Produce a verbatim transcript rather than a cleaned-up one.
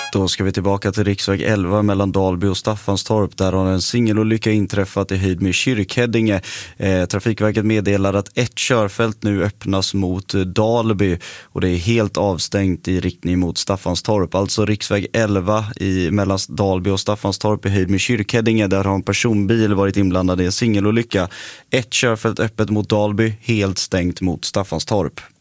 Då ska vi tillbaka till riksväg elva mellan Dalby och Staffanstorp. Där har en singelolycka inträffat i höjd med Kyrkhäddinge. Eh, Trafikverket meddelar att ett körfält nu öppnas mot Dalby och det är helt avstängt i riktning mot Staffanstorp. Alltså riksväg elva i, mellan Dalby och Staffanstorp i höjd med Kyrkhäddinge. Där har en personbil varit inblandad i en singelolycka. Ett körfält öppet mot Dalby, helt stängt mot Staffanstorp.